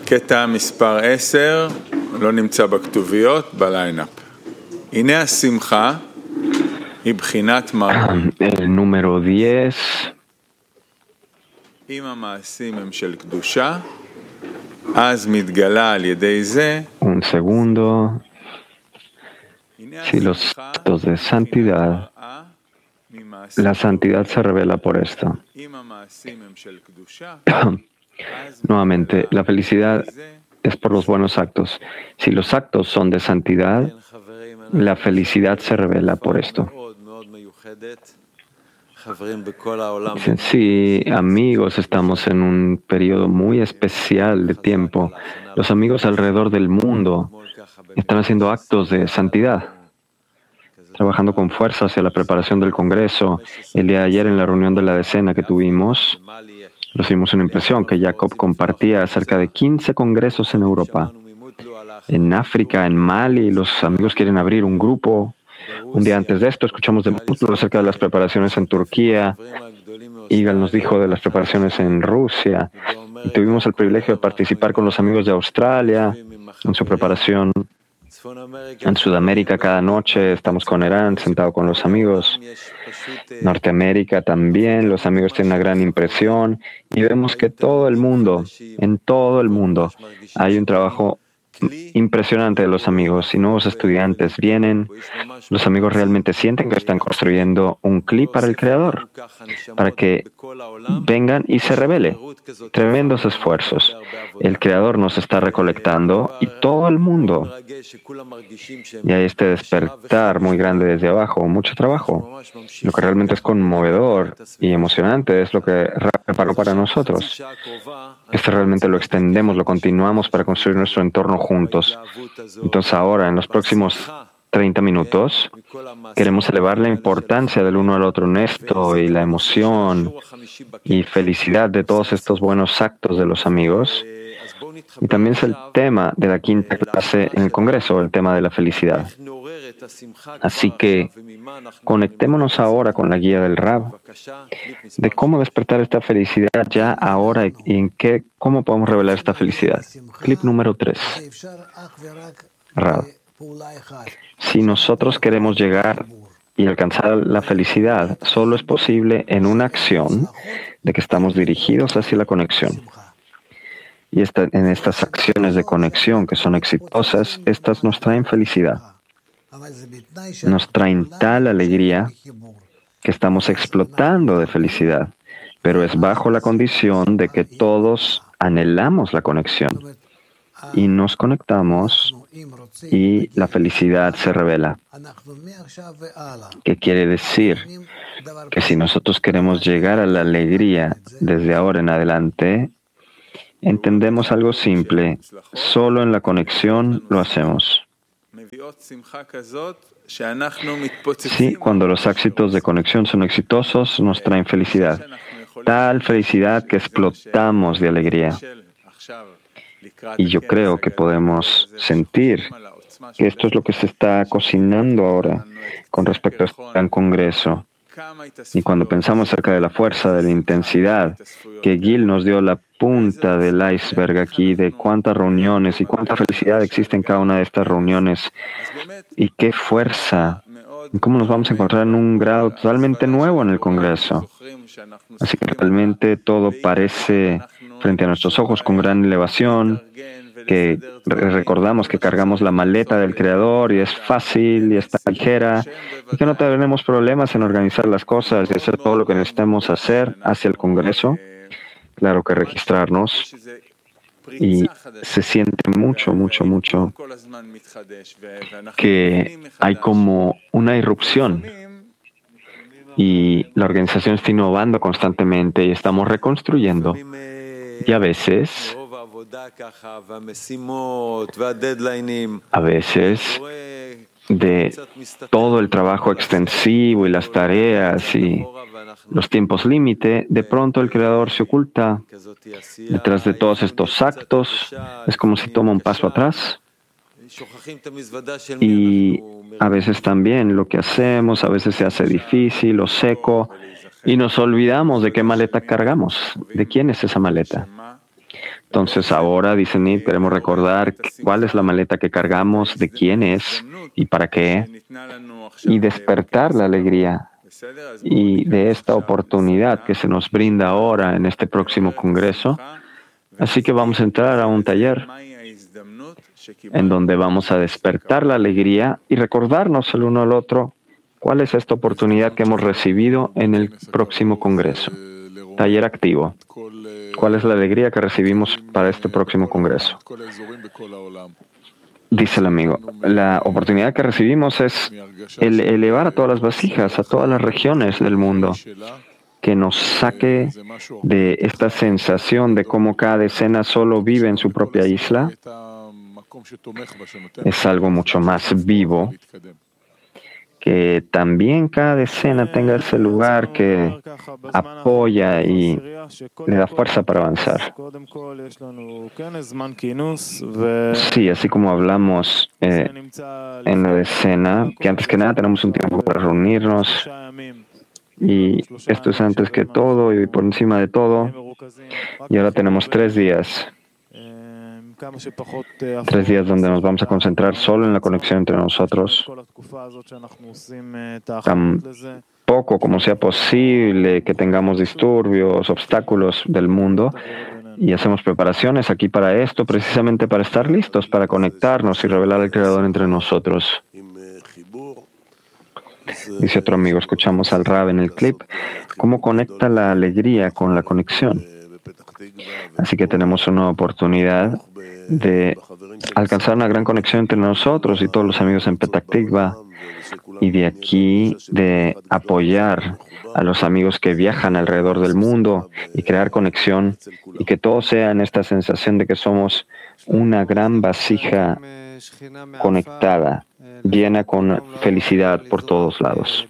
קטע מספר 10, לא נמצא בכתוביות, בליינאפ. הנה השמחה, היא בחינת מראה. El número 10. אם המעשים הם של קדושה, אז מתגלה על ידי זה. Un segundo. Si los actos de santidad, la santidad se revela por esto. Nuevamente, la felicidad es por los buenos actos. Si los actos son de santidad, la felicidad se revela por esto. Dicen, sí, amigos, estamos en un periodo muy especial de tiempo. Los amigos alrededor del mundo están haciendo actos de santidad, trabajando con fuerza hacia la preparación del Congreso. El día de ayer, en la reunión de la decena que tuvimos, recibimos una impresión que Jacob compartía acerca de 15 congresos en Europa. En África, en Mali, los amigos quieren abrir un grupo. Un día antes de esto, escuchamos de Mutlu acerca de las preparaciones en Turquía. Igal nos dijo de las preparaciones en Rusia. Y tuvimos el privilegio de participar con los amigos de Australia en su preparación. En Sudamérica, cada noche estamos con Irán, sentado con los amigos. Norteamérica también, los amigos tienen una gran impresión. Y vemos que todo el mundo, en todo el mundo, hay un trabajo impresionante de los amigos. Y nuevos estudiantes vienen, los amigos realmente sienten que están construyendo un clip para el Creador, para que vengan y se revele. Tremendos esfuerzos. El Creador nos está recolectando y todo el mundo. Y hay este despertar muy grande desde abajo, mucho trabajo. Lo que realmente es conmovedor y emocionante es lo que preparó para nosotros. Esto realmente lo extendemos, lo continuamos para construir nuestro entorno juntos. Entonces ahora, en los próximos 30 minutos, queremos elevar la importancia del uno al otro en esto y la emoción y felicidad de todos estos buenos actos de los amigos. Y también es el tema de la quinta clase en el Congreso, el tema de la felicidad. Así que conectémonos ahora con la guía del Rab de cómo despertar esta felicidad ya ahora y cómo podemos revelar esta felicidad. Clip número 3. Rab. Si nosotros queremos llegar y alcanzar la felicidad, solo es posible en una acción de que estamos dirigidos hacia la conexión. Y en estas acciones de conexión que son exitosas, estas nos traen felicidad. Nos traen tal alegría que estamos explotando de felicidad, pero es bajo la condición de que todos anhelamos la conexión y nos conectamos y la felicidad se revela. ¿Qué quiere decir? Que si nosotros queremos llegar a la alegría desde ahora en adelante, entendemos algo simple: solo en la conexión lo hacemos. Sí, cuando los éxitos de conexión son exitosos, nos traen felicidad. Tal felicidad que explotamos de alegría. Y yo creo que podemos sentir que esto es lo que se está cocinando ahora con respecto a este gran congreso. Y cuando pensamos acerca de la fuerza, de la intensidad, que Gil nos dio la punta del iceberg aquí, de cuántas reuniones y cuánta felicidad existe en cada una de estas reuniones, y qué fuerza, y cómo nos vamos a encontrar en un grado totalmente nuevo en el Congreso. Así que realmente todo parece frente a nuestros ojos con gran elevación, que recordamos que cargamos la maleta del Creador y es fácil y está ligera y que no tenemos problemas en organizar las cosas y hacer todo lo que necesitamos hacer hacia el Congreso. Claro que registrarnos y se siente mucho que hay como una irrupción y la organización está innovando constantemente y estamos reconstruyendo. Y a veces de todo el trabajo extensivo y las tareas y los tiempos límite, de pronto el Creador se oculta detrás de todos estos actos. Es como si toma un paso atrás. Y a veces también lo que hacemos, a veces se hace difícil o seco y nos olvidamos de qué maleta cargamos, de quién es esa maleta. Entonces ahora, dice Nid, queremos recordar cuál es la maleta que cargamos, de quién es y para qué, y despertar la alegría y de esta oportunidad que se nos brinda ahora en este próximo congreso. Así que vamos a entrar a un taller en donde vamos a despertar la alegría y recordarnos el uno al otro cuál es esta oportunidad que hemos recibido en el próximo congreso. Taller activo. ¿Cuál es la alegría que recibimos para este próximo congreso? Dice el amigo, la oportunidad que recibimos es el elevar a todas las vasijas, a todas las regiones del mundo, que nos saque de esta sensación de cómo cada decena solo vive en su propia isla. Es algo mucho más vivo, que también cada decena tenga ese lugar que apoya y le da fuerza para avanzar. Sí, así como hablamos en la decena, que antes que nada tenemos un tiempo para reunirnos, y esto es antes que todo y por encima de todo, y ahora tenemos 3 días. 3 días donde nos vamos a concentrar solo en la conexión entre nosotros. Tan poco como sea posible que tengamos disturbios, obstáculos del mundo, y hacemos preparaciones aquí para esto, precisamente para estar listos, para conectarnos y revelar al Creador entre nosotros. Dice otro amigo, escuchamos al Rab en el clip, cómo conecta la alegría con la conexión. Así que tenemos una oportunidad de alcanzar una gran conexión entre nosotros y todos los amigos en Petah Tikva, y de aquí de apoyar a los amigos que viajan alrededor del mundo y crear conexión, y que todo sea en esta sensación de que somos una gran vasija conectada, llena con felicidad por todos lados.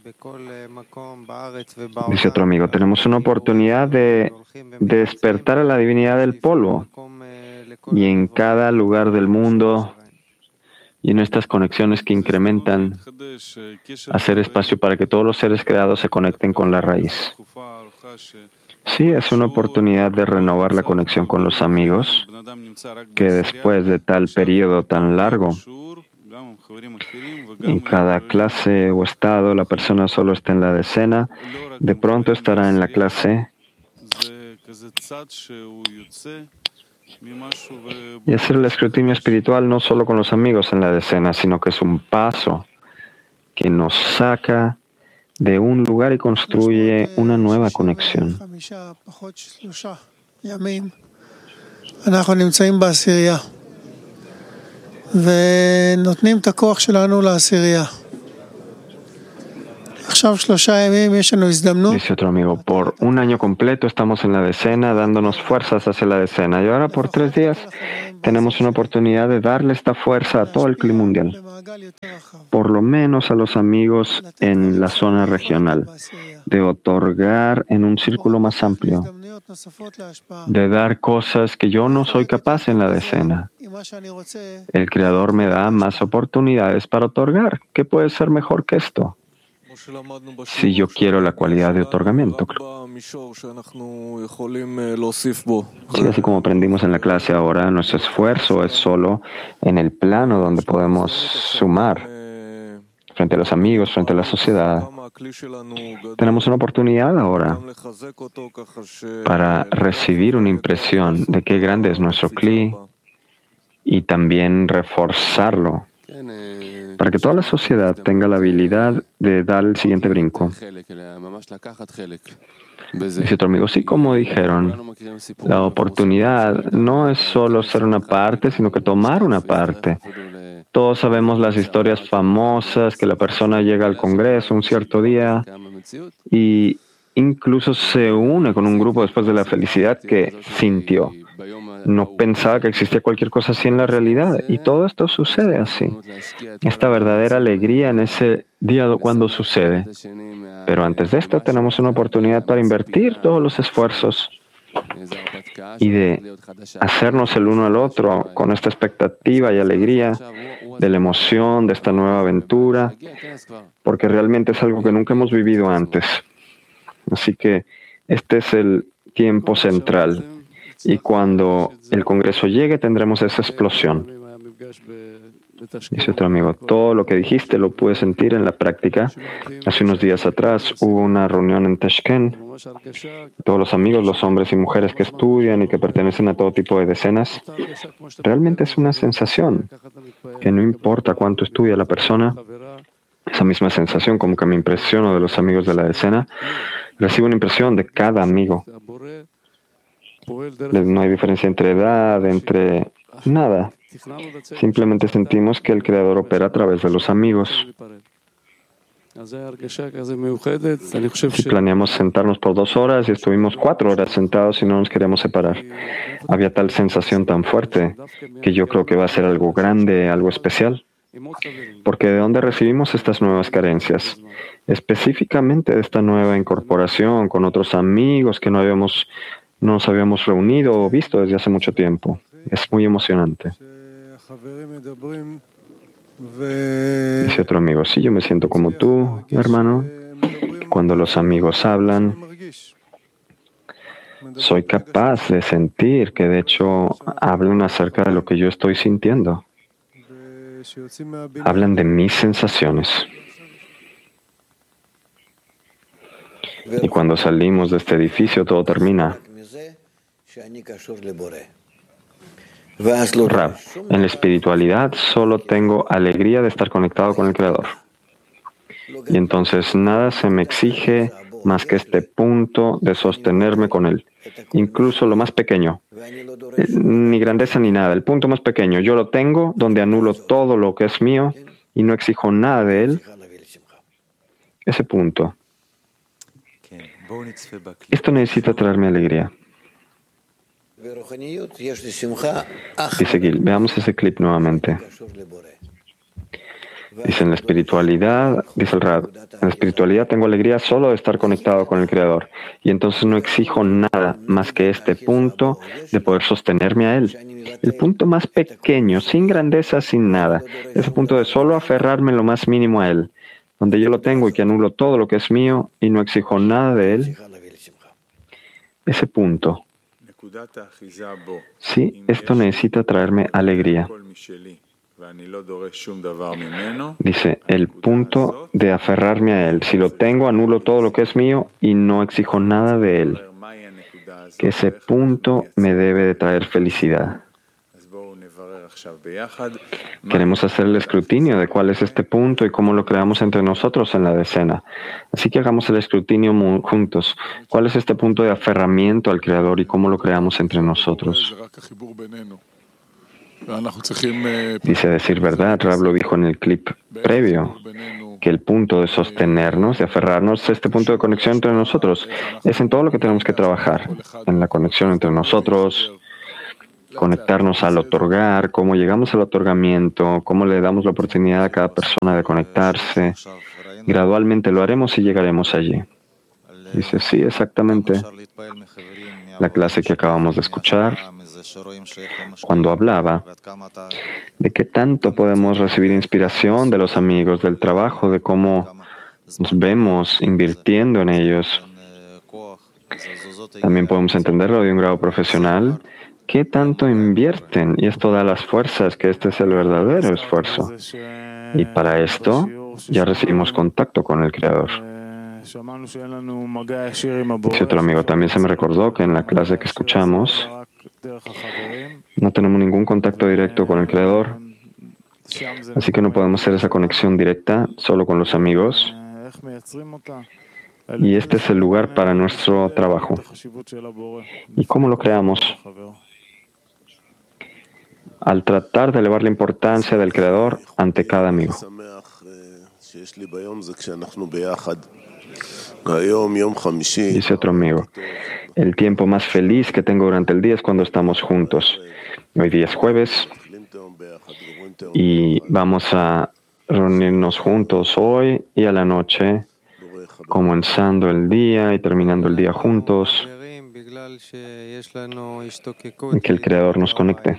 Dice otro amigo, tenemos una oportunidad de despertar a la divinidad del polvo, y en cada lugar del mundo y en estas conexiones que incrementan, hacer espacio para que todos los seres creados se conecten con la raíz. Sí, es una oportunidad de renovar la conexión con los amigos, que después de tal periodo tan largo, en cada clase o estado, la persona solo está en la decena, de pronto estará en la clase, y hacer el escrutinio espiritual no solo con los amigos en la decena, sino que es un paso que nos saca de un lugar y construye una nueva conexión. Dice otro amigo, por 1 año completo estamos en la decena, dándonos fuerzas hacia la decena, y ahora por 3 días tenemos una oportunidad de darle esta fuerza a todo el clima mundial, por lo menos a los amigos en la zona regional, de otorgar en un círculo más amplio, de dar cosas que yo no soy capaz en la decena. El Creador me da más oportunidades para otorgar. ¿Qué puede ser mejor que esto? Si yo quiero la cualidad de otorgamiento. Sí, así como aprendimos en la clase ahora, nuestro esfuerzo es solo en el plano donde podemos sumar frente a los amigos, frente a la sociedad. Tenemos una oportunidad ahora para recibir una impresión de qué grande es nuestro Kli y también reforzarlo, para que toda la sociedad tenga la habilidad de dar el siguiente brinco. Dice otro amigo, sí, como dijeron, la oportunidad no es solo ser una parte, sino que tomar una parte. Todos sabemos las historias famosas que la persona llega al Congreso un cierto día y incluso se une con un grupo después de la felicidad que sintió. No pensaba que existía cualquier cosa así en la realidad, y todo esto sucede así. Esta verdadera alegría en ese día cuando sucede. Pero antes de esto tenemos una oportunidad para invertir todos los esfuerzos y de hacernos el uno al otro con esta expectativa y alegría de la emoción de esta nueva aventura, porque realmente es algo que nunca hemos vivido antes. Así que este es el tiempo central. Y cuando el Congreso llegue, tendremos esa explosión. Dice otro amigo, todo lo que dijiste lo pude sentir en la práctica. Hace unos días atrás hubo una reunión en Tashkent. Todos los amigos, los hombres y mujeres que estudian y que pertenecen a todo tipo de decenas, realmente es una sensación que no importa cuánto estudia la persona, esa misma sensación, como que me impresiono de los amigos de la decena, recibo una impresión de cada amigo. No hay diferencia entre edad, entre nada. Simplemente sentimos que el Creador opera a través de los amigos. Si planeamos sentarnos por 2 horas y estuvimos 4 horas sentados y no nos queríamos separar, había tal sensación tan fuerte que yo creo que va a ser algo grande, algo especial. Porque ¿de dónde recibimos estas nuevas carencias? Específicamente de esta nueva incorporación con otros amigos que no nos habíamos reunido o visto desde hace mucho tiempo. Es muy emocionante. Dice otro amigo, sí, yo me siento como tú, hermano. Cuando los amigos hablan, soy capaz de sentir que de hecho hablan acerca de lo que yo estoy sintiendo. Hablan de mis sensaciones. Y cuando salimos de este edificio, todo termina. Rab, en la espiritualidad solo tengo alegría de estar conectado con el Creador. Y entonces nada se me exige más que este punto de sostenerme con Él. Incluso lo más pequeño. Ni grandeza ni nada. El punto más pequeño. Yo lo tengo donde anulo todo lo que es mío y no exijo nada de Él. Ese punto. Esto necesita traerme alegría. Dice Gil, veamos ese clip nuevamente. Dice, en la espiritualidad, dice el Rab, en la espiritualidad tengo alegría solo de estar conectado con el Creador. Y entonces no exijo nada más que este punto de poder sostenerme a Él. El punto más pequeño, sin grandeza, sin nada. Ese punto de solo aferrarme en lo más mínimo a Él, donde yo lo tengo y que anulo todo lo que es mío y no exijo nada de Él. Ese punto. Sí, esto necesita traerme alegría. Dice, el punto de aferrarme a Él. Si lo tengo, anulo todo lo que es mío y no exijo nada de Él. Que ese punto me debe de traer felicidad. Queremos hacer el escrutinio de cuál es este punto y cómo lo creamos entre nosotros en la decena. Así que hagamos el escrutinio juntos. ¿Cuál es este punto de aferramiento al Creador y cómo lo creamos entre nosotros? Dice, decir verdad, Rab lo dijo en el clip previo, que el punto de sostenernos, de aferrarnos, este punto de conexión entre nosotros, es en todo lo que tenemos que trabajar, en la conexión entre nosotros, conectarnos al otorgar, cómo llegamos al otorgamiento, cómo le damos la oportunidad a cada persona de conectarse. Gradualmente lo haremos y llegaremos allí. Dice, sí, exactamente. La clase que acabamos de escuchar, cuando hablaba de qué tanto podemos recibir inspiración de los amigos, del trabajo, de cómo nos vemos invirtiendo en ellos. También podemos entenderlo de un grado profesional. ¿Qué tanto invierten? Y esto da las fuerzas, que este es el verdadero esfuerzo. Y para esto ya recibimos contacto con el Creador. Dice otro amigo, también se me recordó que en la clase que escuchamos no tenemos ningún contacto directo con el Creador, así que no podemos hacer esa conexión directa solo con los amigos. Y este es el lugar para nuestro trabajo. ¿Y cómo lo creamos? Al tratar de elevar la importancia del Creador ante cada amigo. Dice otro amigo, el tiempo más feliz que tengo durante el día es cuando estamos juntos. Hoy día es jueves y vamos a reunirnos juntos hoy y a la noche, comenzando el día y terminando el día juntos, y que el Creador nos conecte.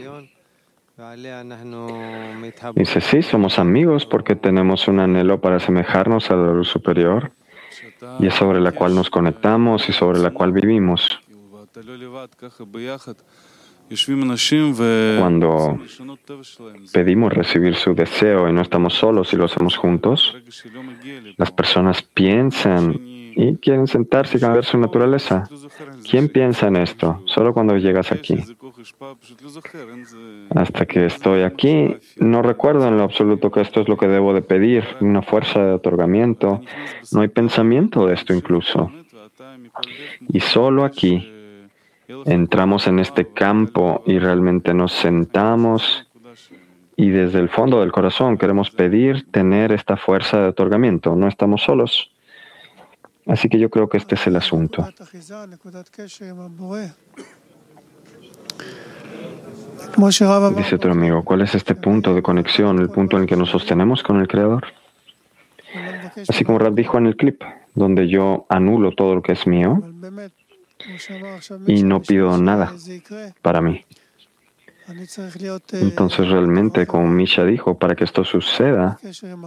Dice, sí, somos amigos porque tenemos un anhelo para asemejarnos a la luz superior y es sobre la cual nos conectamos y sobre la cual vivimos. Cuando pedimos recibir su deseo y no estamos solos y lo hacemos juntos, las personas piensan y quieren sentarse y cambiar su naturaleza. ¿Quién piensa en esto? Solo cuando llegas aquí. Hasta que estoy aquí, no recuerdo en lo absoluto que esto es lo que debo de pedir, una fuerza de otorgamiento. No hay pensamiento de esto incluso. Y solo aquí entramos en este campo y realmente nos sentamos y desde el fondo del corazón queremos pedir tener esta fuerza de otorgamiento. No estamos solos. Así que yo creo que este es el asunto. Dice otro amigo, ¿cuál es este punto de conexión, el punto en el que nos sostenemos con el Creador? Así como Rab dijo en el clip, donde yo anulo todo lo que es mío y no pido nada para mí. Entonces realmente, como Misha dijo, para que esto suceda,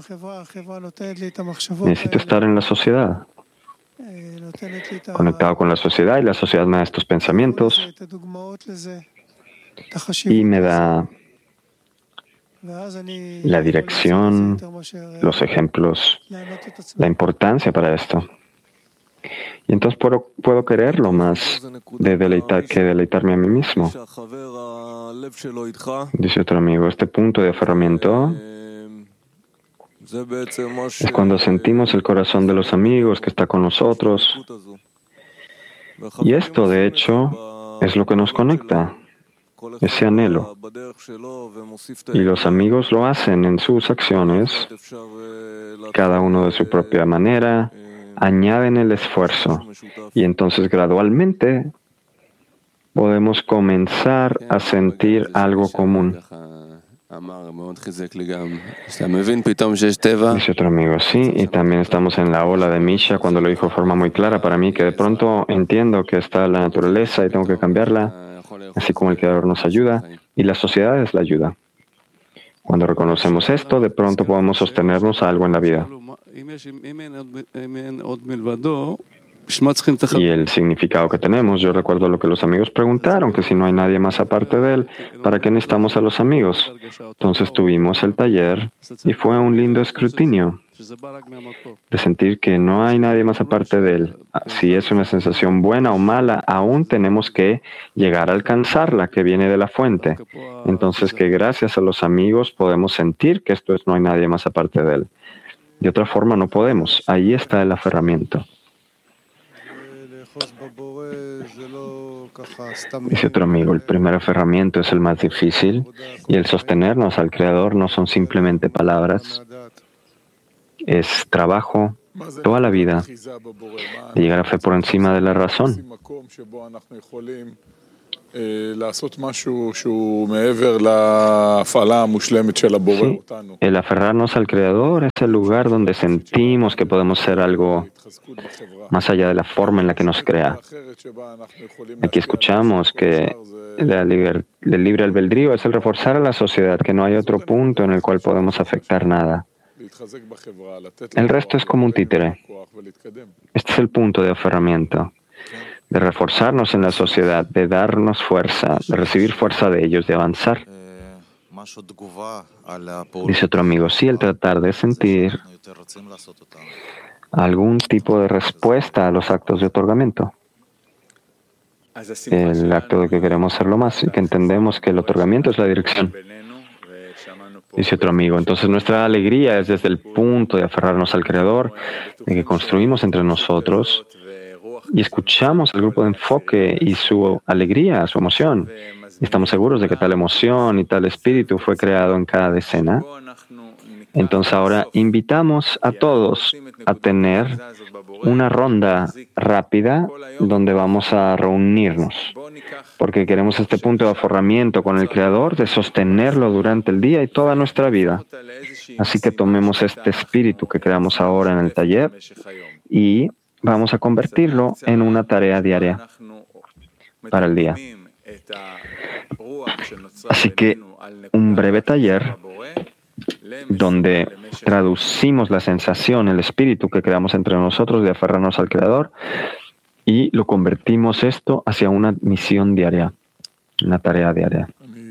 necesito estar en la sociedad, conectado con la sociedad, y la sociedad me da estos pensamientos y me da la dirección, los ejemplos, la importancia para esto. Y entonces puedo quererlo más que deleitarme a mí mismo. Dice otro amigo, este punto de aferramiento es cuando sentimos el corazón de los amigos que está con nosotros. Y esto, de hecho, es lo que nos conecta, ese anhelo. Y los amigos lo hacen en sus acciones, cada uno de su propia manera, añaden el esfuerzo. Y entonces gradualmente podemos comenzar a sentir algo común. Dice otro amigo, sí, y también estamos en la ola de Misha cuando lo dijo de forma muy clara para mí, que de pronto entiendo que está la naturaleza y tengo que cambiarla, así como el Creador nos ayuda y la sociedad es la ayuda. Cuando reconocemos esto, de pronto podemos sostenernos a algo en la vida. Y el significado que tenemos, yo recuerdo lo que los amigos preguntaron, que si no hay nadie más aparte de él, ¿para qué necesitamos a los amigos? Entonces tuvimos el taller y fue un lindo escrutinio de sentir que no hay nadie más aparte de él. Si es una sensación buena o mala, aún tenemos que llegar a alcanzarla, que viene de la fuente. Entonces que gracias a los amigos podemos sentir que esto es no hay nadie más aparte de él. De otra forma no podemos. Ahí está el aferramiento. Dice otro amigo, el primer aferramiento es el más difícil y el sostenernos al Creador no son simplemente palabras, es trabajo toda la vida de llegar a fe por encima de la razón. Sí, el aferrarnos al Creador es el lugar donde sentimos que podemos ser algo más allá de la forma en la que nos crea. Aquí escuchamos que el libre albedrío es el reforzar a la sociedad, que no hay otro punto en el cual podemos afectar nada. El resto es como un títere. Este es el punto de aferramiento, de reforzarnos en la sociedad, de darnos fuerza, de recibir fuerza de ellos, de avanzar. Dice otro amigo, sí, el tratar de sentir algún tipo de respuesta a los actos de otorgamiento. El acto de que queremos hacerlo más y que entendemos que el otorgamiento es la dirección. Dice otro amigo, entonces nuestra alegría es desde el punto de aferrarnos al Creador, de que construimos entre nosotros y escuchamos el grupo de enfoque y su alegría, su emoción. Y estamos seguros de que tal emoción y tal espíritu fue creado en cada decena. Entonces ahora invitamos a todos a tener una ronda rápida donde vamos a reunirnos, porque queremos este punto de aferramiento con el Creador, de sostenerlo durante el día y toda nuestra vida. Así que tomemos este espíritu que creamos ahora en el taller y vamos a convertirlo en una tarea diaria para el día. Así que un breve taller donde traducimos la sensación, el espíritu que creamos entre nosotros de aferrarnos al Creador y lo convertimos esto hacia una misión diaria, una tarea diaria.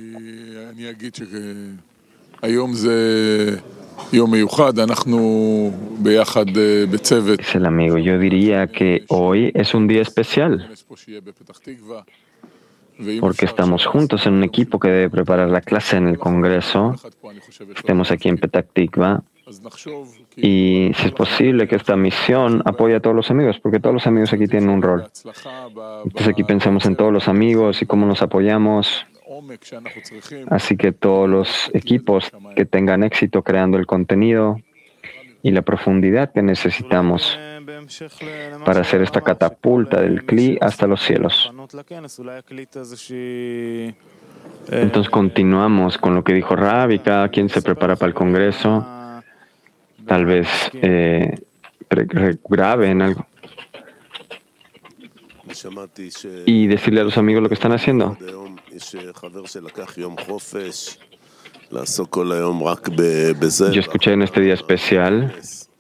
Dice el amigo, yo diría que hoy es un día especial porque estamos juntos en un equipo que debe preparar la clase en el Congreso. Estemos aquí en Petah Tikva. Y si es posible que esta misión apoye a todos los amigos, porque todos los amigos aquí tienen un rol. Entonces aquí pensamos en todos los amigos y cómo nos apoyamos. Así que todos los equipos que tengan éxito creando el contenido y la profundidad que necesitamos para hacer esta catapulta del Kli hasta los cielos. Entonces continuamos con lo que dijo Rav y cada quien se prepara para el Congreso. Tal vez graben algo y decirle a los amigos lo que están haciendo. Yo escuché en este día especial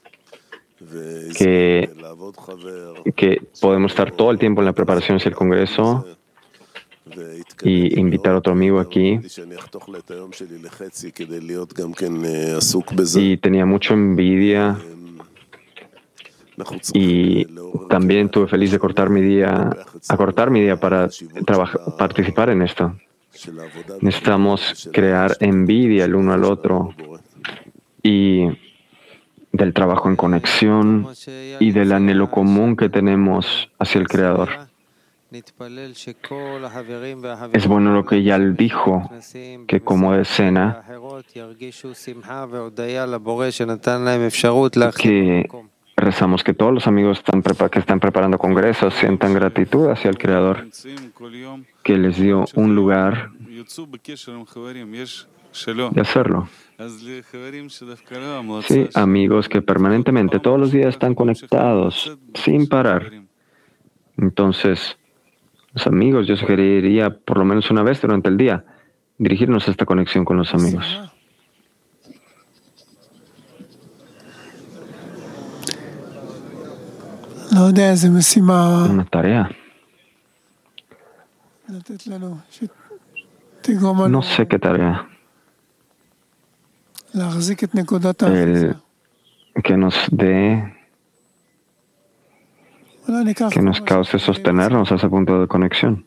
que podemos estar todo el tiempo en la preparación hacia el Congreso y invitar a otro amigo aquí. Y tenía mucha envidia y también estuve feliz de acortar mi día para participar en esto. Necesitamos crear envidia el uno al otro y del trabajo en conexión y del anhelo común que tenemos hacia el Creador. Es bueno lo que Yal dijo, que como escena, que rezamos que todos los amigos que están preparando congresos sientan gratitud hacia el Creador, que les dio un lugar de hacerlo. Sí, amigos que permanentemente, todos los días están conectados, sin parar. Entonces, los amigos, yo sugeriría por lo menos una vez durante el día dirigirnos a esta conexión con los amigos. Una tarea. No sé qué tarea. Que nos dé, que nos cause sostenernos a ese punto de conexión.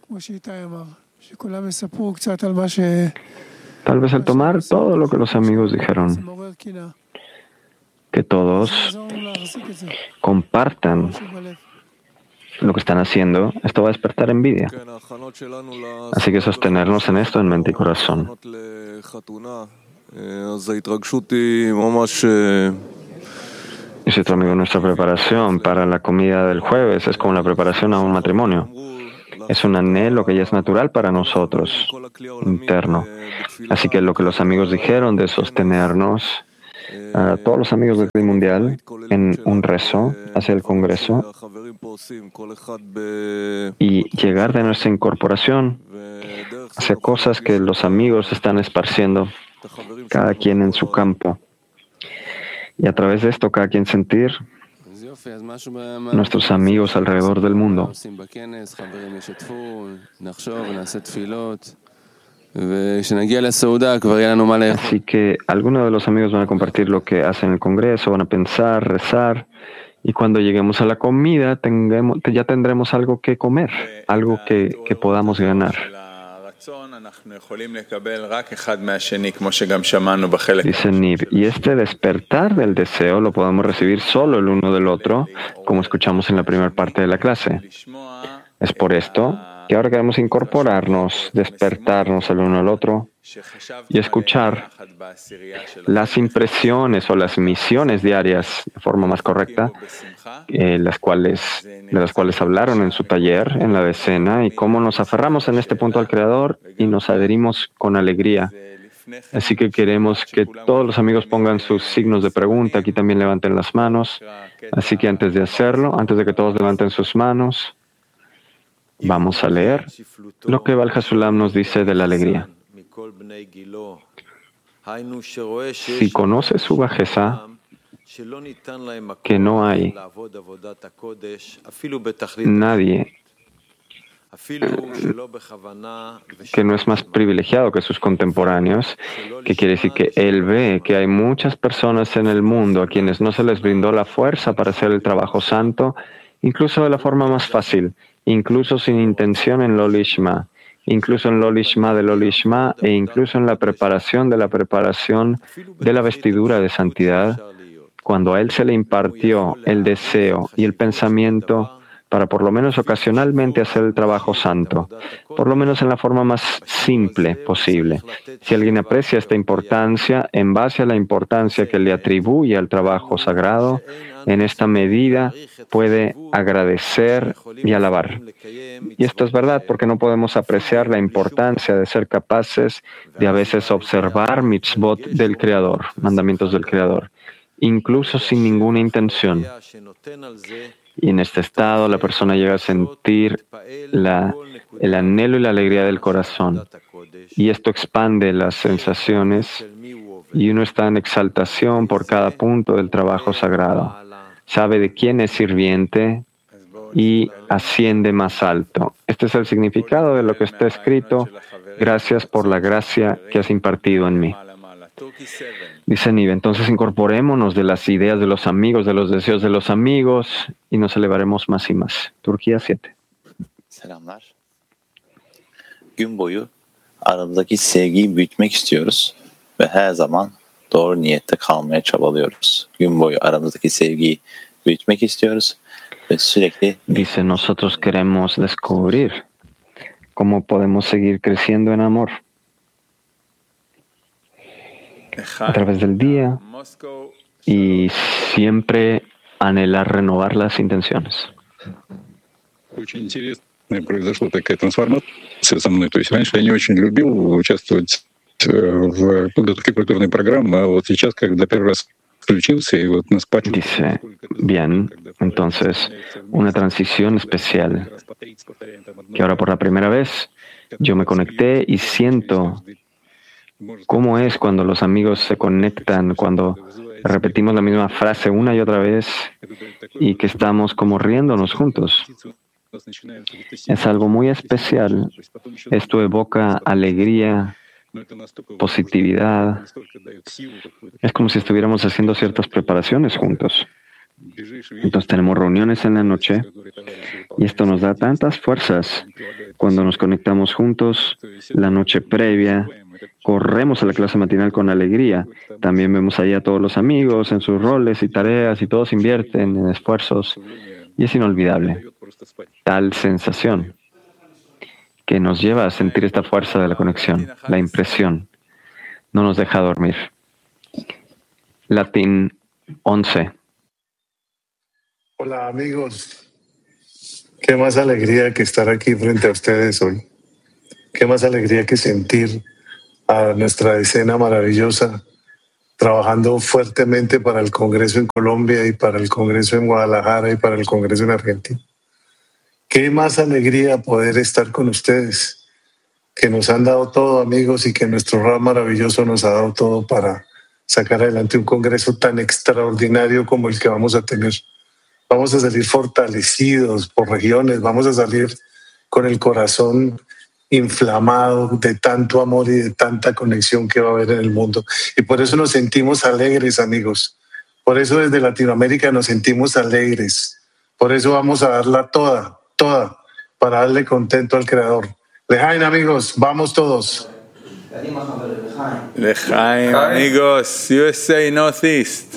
Tal vez al tomar todo lo que los amigos dijeron, que todos compartan lo que están haciendo, esto va a despertar envidia. Así que sostenernos en esto en mente y corazón. Dice otro amigo, nuestra preparación para la comida del jueves es como la preparación a un matrimonio. Es un anhelo que ya es natural para nosotros, interno. Así que lo que los amigos dijeron de sostenernos, a todos los amigos del Kli Mundial, en un rezo hacia el Congreso y llegar de nuestra incorporación hacia cosas que los amigos están esparciendo, cada quien en su campo. Y a través de esto, cada quien sentir nuestros amigos alrededor del mundo. Así que algunos de los amigos van a compartir lo que hacen en el Congreso, van a pensar, rezar, y cuando lleguemos a la comida ya tendremos algo que comer, algo que podamos ganar. Dice Nib, y este despertar del deseo lo podemos recibir solo el uno del otro, como escuchamos en la primera parte de la clase. Es por esto que ahora queremos incorporarnos, despertarnos el uno al otro y escuchar las impresiones o las misiones diarias de forma más correcta, de las cuales hablaron en su taller, en la decena, y cómo nos aferramos en este punto al Creador y nos adherimos con alegría. Así que queremos que todos los amigos pongan sus signos de pregunta, aquí también levanten las manos. Así que antes de hacerlo, antes de que todos levanten sus manos, vamos a leer lo que Baal Hasulam nos dice de la alegría. Si conoce su bajeza, que no hay nadie que no es más privilegiado que sus contemporáneos, que quiere decir que él ve que hay muchas personas en el mundo a quienes no se les brindó la fuerza para hacer el trabajo santo, incluso de la forma más fácil, incluso sin intención en lo lishma, incluso en lo lishma de lo lishma e incluso en la preparación de la vestidura de santidad, cuando a él se le impartió el deseo y el pensamiento para por lo menos ocasionalmente hacer el trabajo santo, por lo menos en la forma más simple posible. Si alguien aprecia esta importancia, en base a la importancia que le atribuye al trabajo sagrado, en esta medida puede agradecer y alabar. Y esto es verdad porque no podemos apreciar la importancia de ser capaces de a veces observar mitzvot del Creador, mandamientos del Creador, incluso sin ninguna intención. Y en este estado la persona llega a sentir el anhelo y la alegría del corazón. Y esto expande las sensaciones y uno está en exaltación por cada punto del trabajo sagrado. Sabe de quién es sirviente y asciende más alto. Este es el significado de lo que está escrito. Gracias por la gracia que has impartido en mí. Dice Nive, entonces incorporémonos de las ideas de los amigos, de los deseos de los amigos y nos elevaremos más y más. Turquía 7. Selamlar. Gün boyu aramızdaki sevgiyi büyütmek istiyoruz ve her zaman doğru niyette kalmaya çabalıyoruz. Gün boyu aramızdaki sevgiyi büyütmek istiyoruz ve sürekli... Dice, nosotros queremos descubrir cómo podemos seguir creciendo en amor a través del día y siempre anhelar renovar las intenciones. Очень интересная произошла такая трансформация со мной. То есть раньше я не очень любил участвовать в подготовке культурной программы, а вот сейчас, когда первый раз включился, и вот нас пачку... Dice, bien, entonces, una transición especial, que ahora por la primera vez yo me conecté y siento cómo es cuando los amigos se conectan, cuando repetimos la misma frase una y otra vez y que estamos como riéndonos juntos. Es algo muy especial. Esto evoca alegría, positividad. Es como si estuviéramos haciendo ciertas preparaciones juntos. Entonces tenemos reuniones en la noche y esto nos da tantas fuerzas cuando nos conectamos juntos la noche previa. Corremos a la clase matinal con alegría. También vemos ahí a todos los amigos en sus roles y tareas y todos invierten en esfuerzos y es inolvidable. Tal sensación que nos lleva a sentir esta fuerza de la conexión, la impresión. No nos deja dormir. Latín 11. Hola amigos. Qué más alegría que estar aquí frente a ustedes hoy. Qué más alegría que sentir a nuestra decena maravillosa trabajando fuertemente para el Congreso en Colombia y para el Congreso en Guadalajara y para el Congreso en Argentina. Qué más alegría poder estar con ustedes, que nos han dado todo, amigos, y que nuestro Rab maravilloso nos ha dado todo para sacar adelante un Congreso tan extraordinario como el que vamos a tener. Vamos a salir fortalecidos por regiones, vamos a salir con el corazón inflamado de tanto amor y de tanta conexión que va a haber en el mundo. Y por eso nos sentimos alegres, amigos. Por eso desde Latinoamérica nos sentimos alegres. Por eso vamos a darla toda, para darle contento al Creador. Lejaim, amigos, vamos todos. Lejaim, amigos, USA Northeast.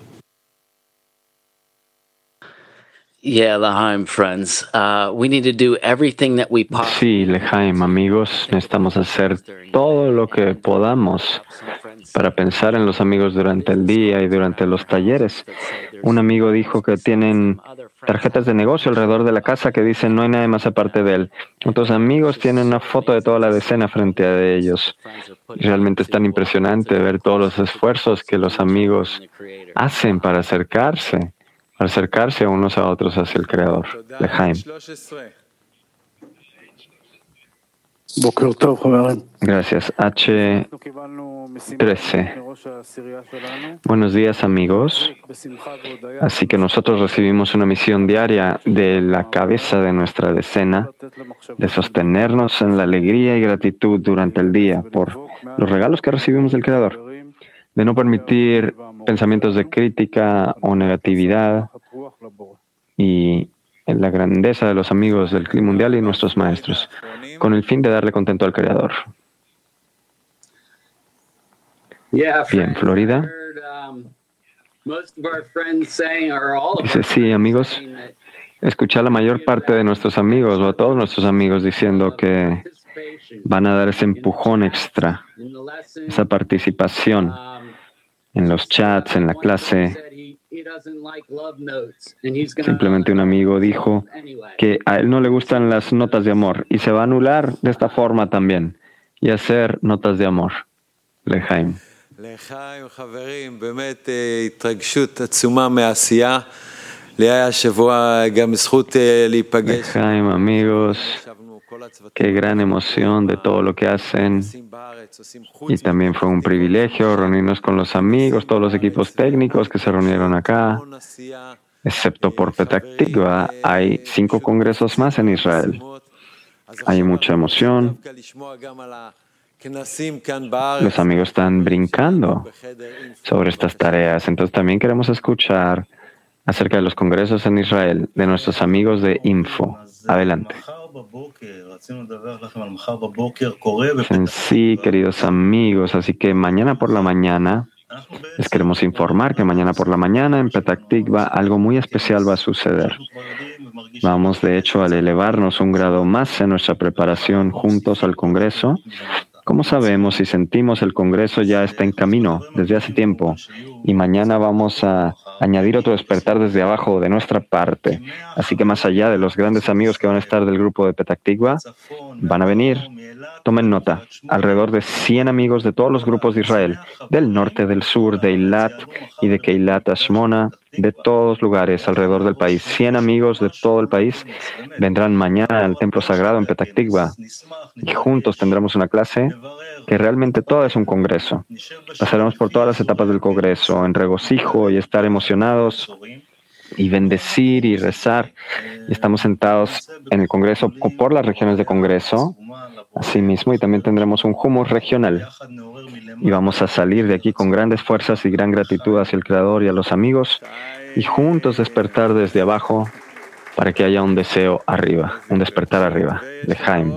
Yeah, L'chaim, friends. We need to do everything that we possibly. Sí, L'chaim, amigos, necesitamos hacer todo lo que podamos para pensar en los amigos durante el día y durante los talleres. Un amigo dijo que tienen tarjetas de negocio alrededor de la casa que dicen no hay nadie más aparte de él. Otros amigos tienen una foto de toda la decena frente a ellos. Realmente es tan impresionante ver todos los esfuerzos que los amigos hacen para acercarse unos a otros hacia el Creador. L'chaim. Gracias. H. 13. Buenos días, amigos. Así que nosotros recibimos una misión diaria de la cabeza de nuestra decena de sostenernos en la alegría y gratitud durante el día por los regalos que recibimos del Creador, de no permitir pensamientos de crítica o negatividad y en la grandeza de los amigos del clima mundial y nuestros maestros, con el fin de darle contento al Creador. Bien, Florida. Dice, sí, amigos, escuché a la mayor parte de nuestros amigos o a todos nuestros amigos diciendo que van a dar ese empujón extra, esa participación en los chats, en la clase. Simplemente un amigo dijo que a él no le gustan las notas de amor y se va a anular de esta forma también y hacer notas de amor. Lejaim. לחיים חברים, באמת התרגשות עצומה מעשייה. לי היה שבוע גם זכות להיפגש. Lejaim, amigos, qué gran emoción de todo lo que hacen. Y también fue un privilegio reunirnos con los amigos, todos los equipos técnicos que se reunieron acá. Excepto por Petah Tikva, hay 5 congresos más en Israel. Hay mucha emoción. Los amigos están brincando sobre estas tareas. Entonces también queremos escuchar acerca de los congresos en Israel, de nuestros amigos de Info. Adelante. Sí, queridos amigos, así que mañana por la mañana les queremos informar que mañana por la mañana en Petah Tikva algo muy especial va a suceder. Vamos, de hecho, a elevarnos un grado más en nuestra preparación juntos al Congreso. Como sabemos y sentimos, el Congreso ya está en camino desde hace tiempo y mañana vamos a añadir otro despertar desde abajo de nuestra parte. Así que más allá de los grandes amigos que van a estar del grupo de Petah Tikva, van a venir, tomen nota, alrededor de 100 amigos de todos los grupos de Israel, del norte, del sur, de Eilat y de Keilat Ashmona, de todos lugares alrededor del país. 100 amigos de todo el país vendrán mañana al templo sagrado en Petah Tikva y juntos tendremos una clase que realmente todo es un congreso. Pasaremos por todas las etapas del congreso en regocijo y estar emocionados y bendecir y rezar. Y estamos sentados en el congreso por las regiones de congreso, asimismo, y también tendremos un hummus regional. Y vamos a salir de aquí con grandes fuerzas y gran gratitud hacia el Creador y a los amigos, y juntos despertar desde abajo para que haya un deseo arriba, un despertar arriba. Lejaim.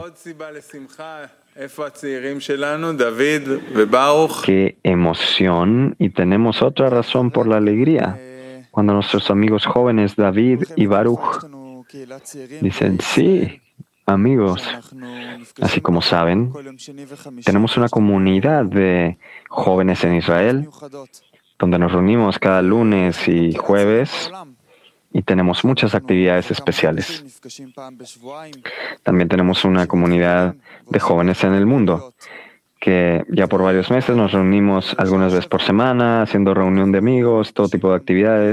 Qué emoción, y tenemos otra razón por la alegría. Cuando nuestros amigos jóvenes David y Baruch dicen, sí, amigos, así como saben, tenemos una comunidad de jóvenes en Israel, donde nos reunimos cada lunes y jueves, y tenemos muchas actividades especiales. También tenemos una comunidad de jóvenes en el mundo, que ya por varios meses nos reunimos algunas veces por semana, haciendo reunión de amigos, todo tipo de actividades.